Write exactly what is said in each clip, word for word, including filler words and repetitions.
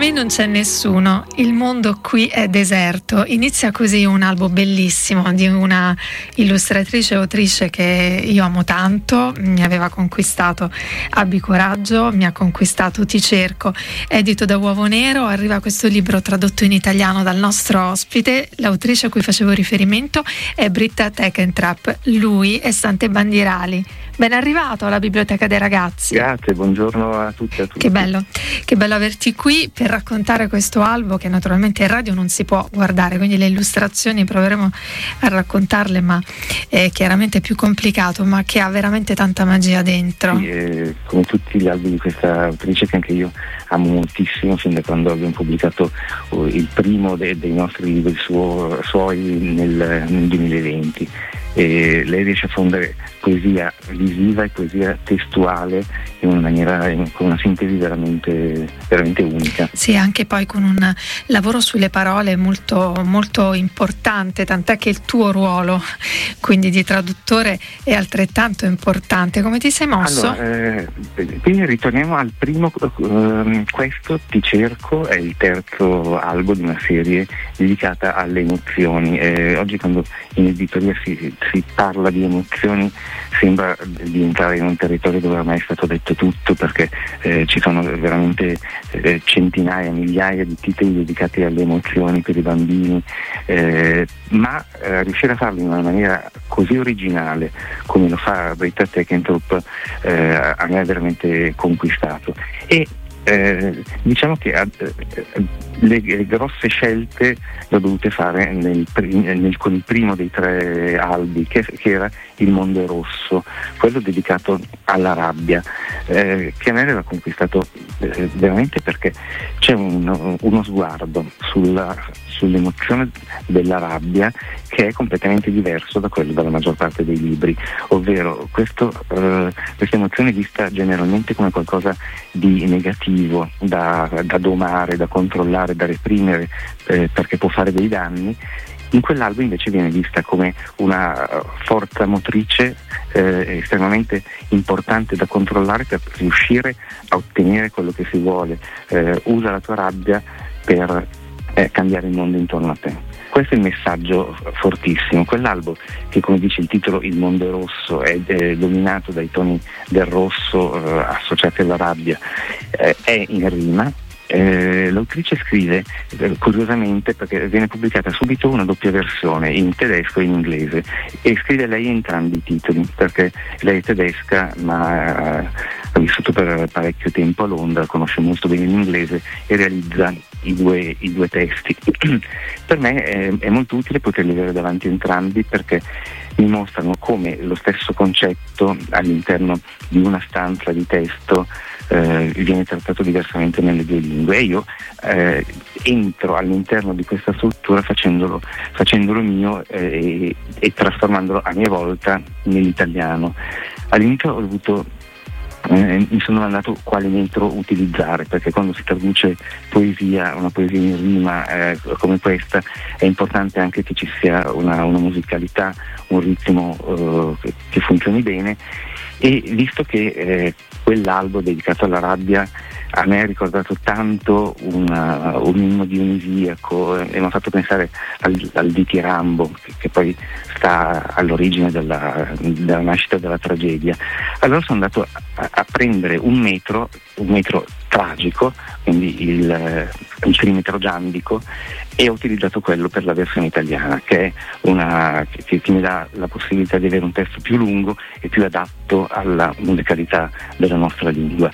me non c'è nessuno, il mondo qui è deserto. Inizia così un albo bellissimo di una illustratrice e autrice che io amo tanto, mi aveva conquistato Abbi coraggio, mi ha conquistato Ti cerco, edito da Uovo Nero. Arriva questo libro tradotto in italiano dal nostro ospite. L'autrice a cui facevo riferimento è Britta Tekentrap, lui è Sante Bandierali. Ben arrivato alla Biblioteca dei Ragazzi. Grazie, buongiorno a tutti e a tutti. Che bello, che bello averti qui per raccontare questo albo che naturalmente in radio non si può guardare, quindi le illustrazioni proveremo a raccontarle, ma è chiaramente più complicato, ma che ha veramente tanta magia dentro. Sì, eh, come tutti gli albi di questa autrice che anche io amo moltissimo, fin da quando abbiamo pubblicato uh, il primo de- dei nostri libri suo, suoi nel, nel duemilaventi. E lei riesce a fondere poesia visiva e poesia testuale in una maniera, con una sintesi veramente, veramente unica. Sì, anche poi con un lavoro sulle parole molto, molto importante, tant'è che il tuo ruolo quindi di traduttore è altrettanto importante. Come ti sei mosso? Allora, eh, quindi ritorniamo al primo, eh, questo Ti cerco è il terzo albo di una serie dedicata alle emozioni. Eh, oggi quando in editoria si, si parla di emozioni sembra di entrare in un territorio dove ormai è stato detto tutto, perché eh, ci sono veramente eh, centinaia, migliaia di titoli dedicati alle emozioni per i bambini, eh, ma eh, riuscire a farlo in una maniera così originale come lo fa Britta Tekentrap eh, a me ha veramente conquistato. E Eh, diciamo che eh, le, le grosse scelte le ho dovute fare nel, nel, con il primo dei tre albi che, che era Il mondo è rosso, quello dedicato alla rabbia, eh, che a me aveva conquistato eh, veramente perché c'è un, uno sguardo sulla, sull'emozione della rabbia che è completamente diverso da quello della maggior parte dei libri, ovvero questo, eh, questa emozione vista generalmente come qualcosa di negativo, da, da domare, da controllare, da reprimere, eh, perché può fare dei danni. In quell'albo invece viene vista come una forza motrice eh, estremamente importante da controllare per riuscire a ottenere quello che si vuole. Eh, usa la tua rabbia per eh, cambiare il mondo intorno a te. Questo è il messaggio fortissimo. Quell'albo, che come dice il titolo Il mondo è rosso, è, è dominato dai toni del rosso eh, associati alla rabbia, eh, è in rima. Eh, l'autrice scrive eh, curiosamente, perché viene pubblicata subito una doppia versione in tedesco e in inglese, e scrive lei entrambi i titoli perché lei è tedesca ma eh, ha vissuto per parecchio tempo a Londra, conosce molto bene l'inglese e realizza i due, i due testi. Per me è, è molto utile poterli avere davanti entrambi, perché mi mostrano come lo stesso concetto all'interno di una stanza di testo eh, viene trattato diversamente nelle due lingue, e io eh, entro all'interno di questa struttura facendolo, facendolo mio eh, e, e trasformandolo a mia volta nell'italiano. All'inizio ho dovuto Eh, mi sono domandato quale metro utilizzare, perché quando si traduce poesia, una poesia in rima eh, come questa, è importante anche che ci sia una, una musicalità, un ritmo eh, che, che funzioni bene. E visto che eh, quell'albo dedicato alla rabbia a me ha ricordato tanto una, un inno dionisiaco e mi ha fatto pensare al, al ditirambo, che, che poi sta all'origine della, della nascita della tragedia, allora sono andato a, a prendere un metro, un metro tragico, quindi il, il trimetro giambico, e ho utilizzato quello per la versione italiana, che è una che, che mi dà la possibilità di avere un testo più lungo e più adatto alla musicalità della nostra lingua.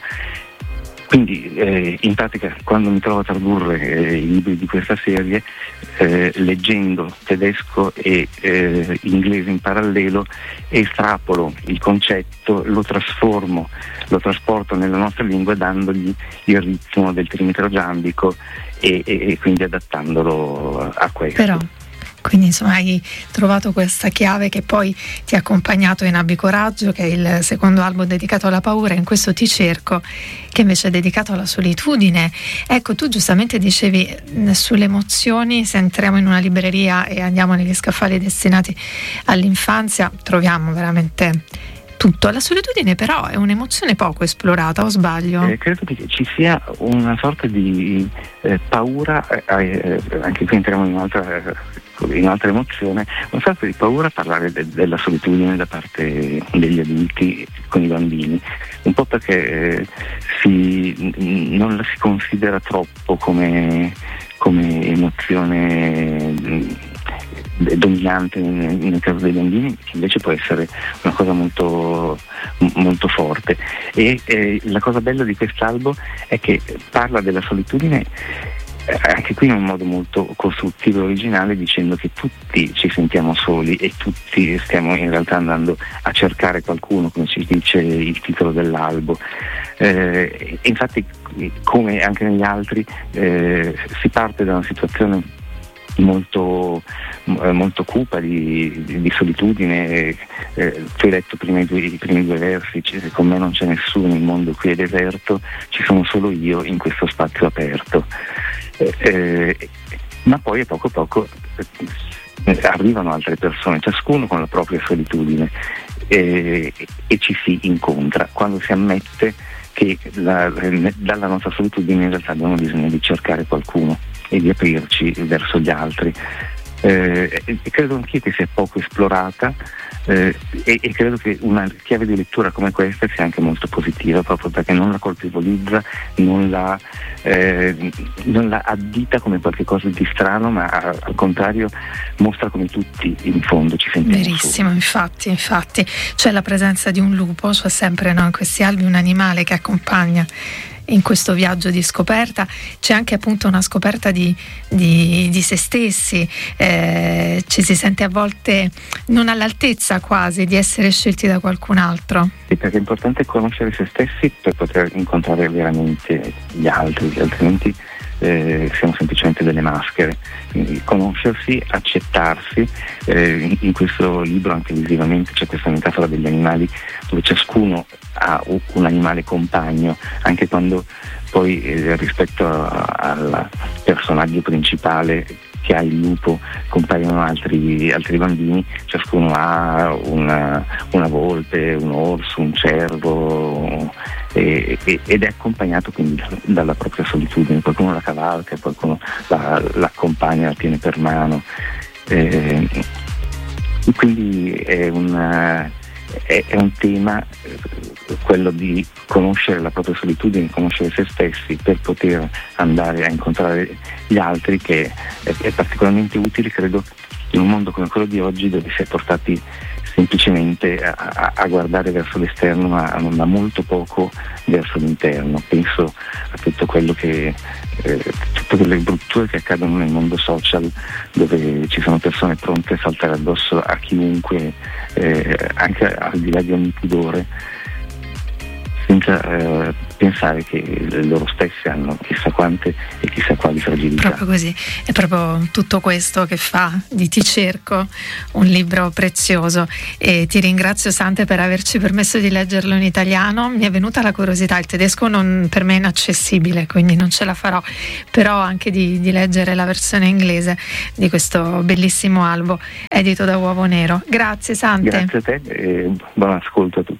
Quindi eh, in pratica quando mi trovo a tradurre eh, i libri di questa serie, eh, leggendo tedesco e eh, inglese in parallelo, estrapolo il concetto, lo trasformo, lo trasporto nella nostra lingua dandogli il ritmo del trimetro giambico e, e, e quindi adattandolo a questo. Però quindi insomma hai trovato questa chiave che poi ti ha accompagnato in Abbi coraggio, che è il secondo album dedicato alla paura, in questo Ti cerco, che invece è dedicato alla solitudine. Ecco, tu giustamente dicevi sulle emozioni, se entriamo in una libreria e andiamo negli scaffali destinati all'infanzia troviamo veramente tutto. La solitudine però è un'emozione poco esplorata, o sbaglio? Eh, credo che ci sia una sorta di eh, paura, eh, eh, anche qui entriamo in un'altra, in un'altra emozione, una sorta di paura a parlare de- della solitudine da parte degli adulti con i bambini, un po' perché eh, si, non la si considera troppo come, come emozione mh, dominante nel, nel caso dei bambini, che invece può essere una cosa molto, molto forte. E eh, la cosa bella di quest'albo è che parla della solitudine eh, anche qui in un modo molto costruttivo e originale, dicendo che tutti ci sentiamo soli e tutti stiamo in realtà andando a cercare qualcuno, come ci dice il titolo dell'albo. Eh, infatti, come anche negli altri, eh, si parte da una situazione molto, molto cupa di, di, di solitudine. Eh, tu hai letto prima i, due, i primi due versi: con me non c'è nessuno, il mondo qui è deserto, ci sono solo io in questo spazio aperto. Eh, eh, ma poi a poco a poco eh, arrivano altre persone, ciascuno con la propria solitudine, eh, e ci si incontra quando si ammette che la, dalla nostra solitudine in realtà abbiamo bisogno di cercare qualcuno e di aprirci verso gli altri. Eh, e credo anch'io che sia poco esplorata, eh, e, e credo che una chiave di lettura come questa sia anche molto positiva, proprio perché non la colpevolizza, non la, eh, non la addita come qualcosa di strano, ma a, al contrario mostra come tutti in fondo ci sentiamo verissimo soli. infatti infatti c'è la presenza di un lupo, c'è sempre, no, in questi albi un animale che accompagna in questo viaggio di scoperta. C'è anche appunto una scoperta di, di, di se stessi, eh, ci si sente a volte non all'altezza quasi di essere scelti da qualcun altro. Sì, perché è importante conoscere se stessi per poter incontrare veramente gli altri, altrimenti eh, siamo semplicemente delle maschere. Quindi conoscersi, accettarsi. Eh, in, in questo libro anche visivamente c'è questa metafora degli animali, dove ciascuno ha un animale compagno, anche quando poi eh, rispetto a, al personaggio principale che ha il lupo compaiono altri, altri bambini, ciascuno ha una, una volpe, un orso, un cervo, e, e, ed è accompagnato quindi dalla propria solitudine. Qualcuno la cavalca, qualcuno la, l'accompagna, la tiene per mano, eh, quindi è una È, è un tema, eh, quello di conoscere la propria solitudine, conoscere se stessi per poter andare a incontrare gli altri, che è, è particolarmente utile, credo, in un mondo come quello di oggi, dove si è portati semplicemente a, a, a guardare verso l'esterno, ma, ma molto poco verso l'interno. Penso a tutto quello che eh, tutte quelle brutture che accadono nel mondo social, dove ci sono persone pronte a saltare addosso a chiunque, eh, anche al di là di ogni pudore, senza eh, pensare che loro stessi hanno chissà quante e chissà quali fragilità. Proprio così, è proprio tutto questo che fa di Ti cerco un libro prezioso, e ti ringrazio Sante per averci permesso di leggerlo in italiano. Mi è venuta la curiosità, il tedesco non, per me è inaccessibile, quindi non ce la farò, però anche di, di leggere la versione inglese di questo bellissimo albo edito da Uovo Nero. Grazie Sante. Grazie a te e buon ascolto a tutti.